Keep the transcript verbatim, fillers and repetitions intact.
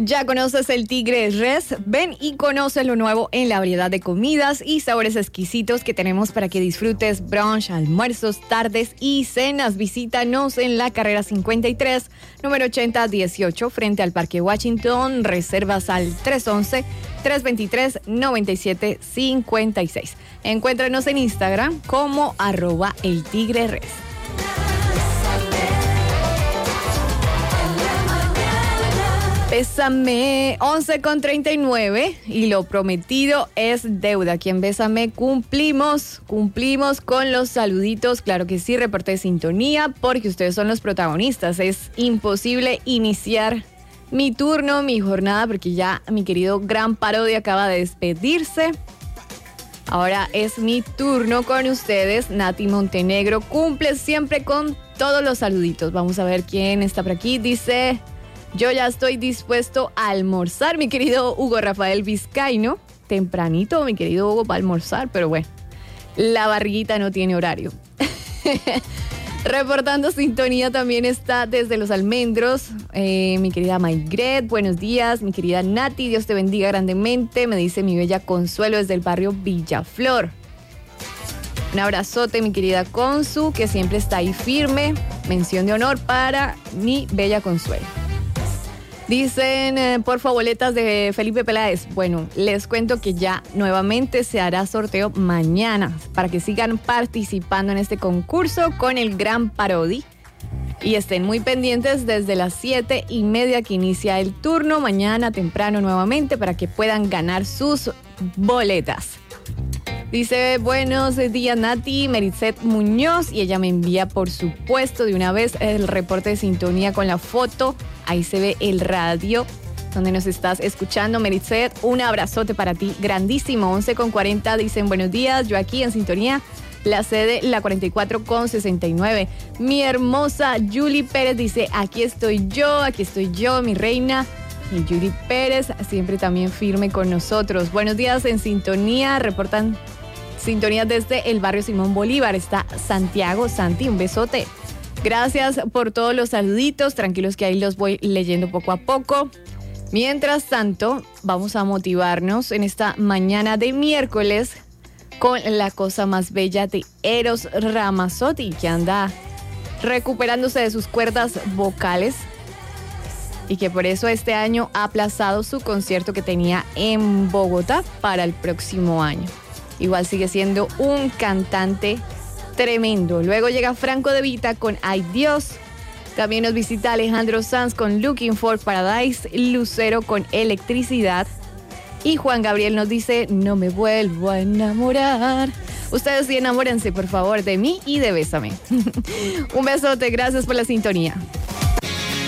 ¿Ya conoces el Tigre Res? Ven y conoce lo nuevo en la variedad de comidas y sabores exquisitos que tenemos para que disfrutes brunch, almuerzos, tardes y cenas. Visítanos en la carrera cincuenta y tres, número ochenta dieciocho, frente al Parque Washington. Reservas al tres once, tres veintitrés, noventa y siete cincuenta y seis. Encuéntranos en Instagram como arroba el Tigre Res. Bésame, once con treinta y nueve, y lo prometido es deuda. Aquí en Bésame cumplimos, cumplimos con los saluditos. Claro que sí, reporte de sintonía, porque ustedes son los protagonistas. Es imposible iniciar mi turno, mi jornada, porque ya mi querido Gran Parodi acaba de despedirse. Ahora es mi turno con ustedes. Nati Montenegro cumple siempre con todos los saluditos. Vamos a ver quién está por aquí. Dice... Yo ya estoy dispuesto a almorzar, mi querido Hugo Rafael Vizcaíno. Tempranito, mi querido Hugo, para almorzar, pero bueno, la barriguita no tiene horario. Reportando sintonía también está desde Los Almendros, eh, mi querida Maigret. Buenos días, mi querida Nati, Dios te bendiga grandemente. Me dice mi bella Consuelo desde el barrio Villaflor. Un abrazote, mi querida Consu, que siempre está ahí firme. Mención de honor para mi bella Consuelo. Dicen, eh, por favor, boletas de Felipe Peláez. Bueno, les cuento que ya nuevamente se hará sorteo mañana para que sigan participando en este concurso con el Gran Parodi. Y estén muy pendientes desde las siete y media que inicia el turno, mañana temprano nuevamente, para que puedan ganar sus boletas. Dice, buenos días Nati, Meritset Muñoz, y ella me envía por supuesto de una vez el reporte de sintonía con la foto. Ahí se ve el radio donde nos estás escuchando, Meritset. Un abrazote para ti, grandísimo. once con cuarenta dicen, buenos días, yo aquí en sintonía, la sede, la cuarenta y cuatro con sesenta y nueve. Mi hermosa Julie Pérez dice, aquí estoy yo, aquí estoy yo, mi reina. Y Julie Pérez siempre también firme con nosotros. Buenos días en sintonía, reportan sintonía desde el barrio Simón Bolívar. Está Santiago. Santi, un besote. Gracias por todos los saluditos. Tranquilos que ahí los voy leyendo poco a poco. Mientras tanto, vamos a motivarnos en esta mañana de miércoles con la cosa más bella de Eros Ramazzotti, que anda recuperándose de sus cuerdas vocales y que por eso este año ha aplazado su concierto que tenía en Bogotá para el próximo año. Igual sigue siendo un cantante tremendo. Luego llega Franco De Vita con Ay Dios. También nos visita Alejandro Sanz con Looking for Paradise, Lucero con Electricidad. Y Juan Gabriel nos dice, no me vuelvo a enamorar. Ustedes sí enamórense, por favor, de mí y de Bésame. Un besote, gracias por la sintonía.